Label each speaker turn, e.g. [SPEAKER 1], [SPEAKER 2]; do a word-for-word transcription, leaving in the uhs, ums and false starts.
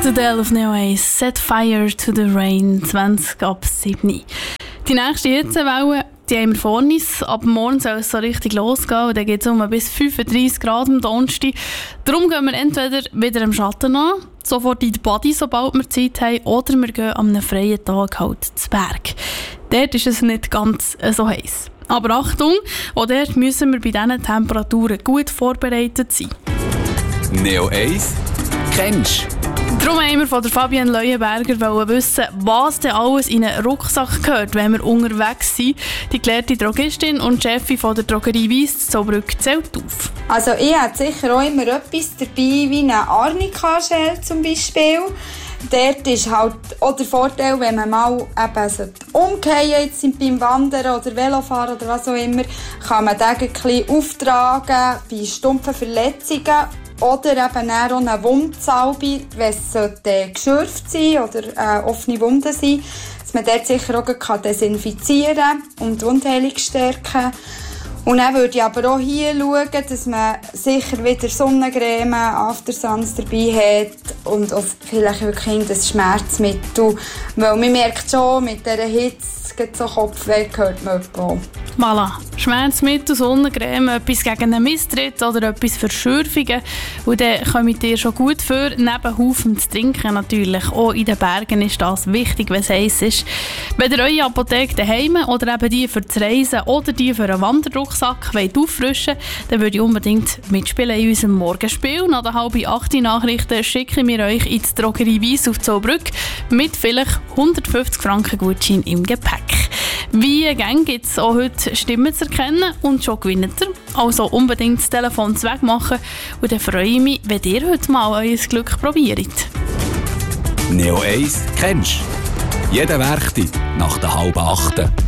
[SPEAKER 1] Adele auf Neo eins, Set Fire to the Rain, zwanzig ab sieben. Die nächste Hitzewelle, die haben wir vor uns. Ab morgen soll es so richtig losgehen und dann geht es um bis fünfunddreissig Grad am Donnerstag. Darum gehen wir entweder wieder im Schatten an, sofort in die Body, sobald wir Zeit haben, oder wir gehen an einem freien Tag halt zu Berg. Dort ist es nicht ganz so heiß. Aber Achtung, auch dort müssen wir bei diesen Temperaturen gut vorbereitet sein.
[SPEAKER 2] Neo eins kennst du?
[SPEAKER 1] Darum wollten wir von der Fabienne Leuenberger wissen, was denn alles in einen Rucksack gehört, wenn wir unterwegs sind. Die gelehrte Drogistin und Chefin von der Drogerie Weiss Zollbrück zählt auf.
[SPEAKER 3] Also ich habe sicher auch immer etwas dabei, wie eine Arnika-Gel zum Beispiel. Dort ist halt auch der Vorteil, wenn man mal eben umgehen jetzt beim Wandern oder Velofahren oder was auch immer, kann man den ein bisschen auftragen bei stumpfen Verletzungen. Oder eben auch eine Wundsalbe, wenn es geschürft sein oder äh, offene Wunden sind, dass man dort sicher auch desinfizieren und die Wundheilung stärken. Und dann würde ich aber auch hier schauen, dass man sicher wieder Sonnencreme, Aftersuns dabei hat und auch vielleicht wirklich ein Schmerzmittel. Weil man merkt schon, mit dieser Hitze, so Kopfweh hört man auch.
[SPEAKER 1] Voilà. Schmerzmittel, Sonnencreme, etwas gegen einen Misstritt oder etwas für Schürfungen. Und dann kommt ihr schon gut für, neben Haufen zu trinken natürlich. Auch in den Bergen ist das wichtig, wenn es heiß ist. Wenn ihr eure Apotheke daheim oder eben die für das Reisen oder die für einen Wanderrucksack wollt auffrischen, dann würde ich unbedingt mitspielen in unserem Morgenspiel. Nach der halben acht Nachrichten schicken wir euch ins Drogerie Weiss auf Zollbrück mit vielleicht hundertfünfzig Franken Gutschein im Gepäck. Wie gang gibt es auch heute Stimmen zu erkennen und schon gewinnt ihr. Also unbedingt das Telefon zu Weg machen und dann freue ich mich, wenn ihr heute mal euer Glück probiert.
[SPEAKER 2] Neo eins kennst du? Jeden Werktag nach der halben achten.